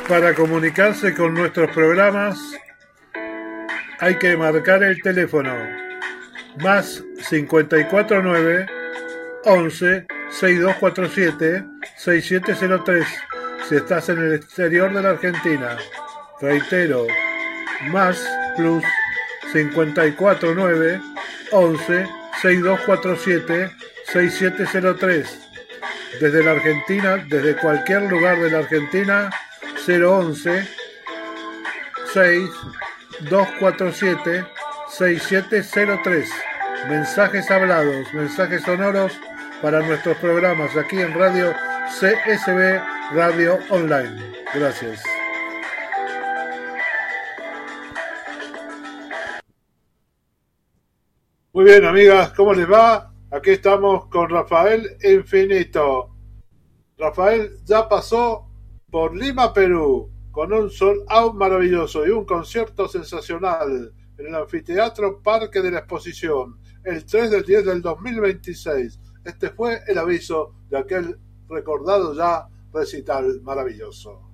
Para comunicarse con nuestros programas hay que marcar el teléfono más 549 11 6247 6703 si estás en el exterior de la Argentina. Reitero, más plus 549 11 6247 6703. Desde la Argentina, desde cualquier lugar de la Argentina, 011 6247 6703. Mensajes hablados, mensajes sonoros para nuestros programas aquí en Radio CSB Radio Online. Gracias. Muy bien, amigas, ¿cómo les va? Aquí estamos con Rafael Infinito. Rafael ya pasó por Lima, Perú, con un sold out maravilloso y un concierto sensacional en el Anfiteatro Parque de la Exposición, el 3/10 del 2026. Este fue el aviso de aquel recordado ya recital maravilloso.